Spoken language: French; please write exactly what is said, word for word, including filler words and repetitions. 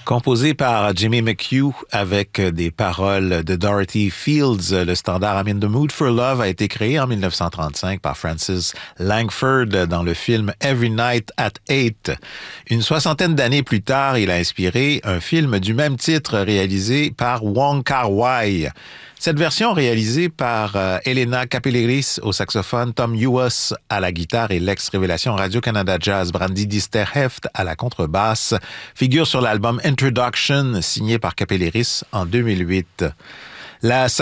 Composé par Jimmy McHugh avec des paroles de Dorothy Fields, le standard I'm in the Mood for Love a été créé en dix-neuf cent trente-cinq par Francis Langford dans le film Every Night at Eight. Une soixantaine d'années plus tard, il a inspiré un film du même titre réalisé par Wong Kar-wai. Cette version réalisée par euh, Elena Capelleris au saxophone, Tom Ewes à la guitare et l'ex-révélation Radio-Canada Jazz Brandi Disterheft à la contrebasse figure sur l'album Introduction signé par Capelleris en deux mille huit. La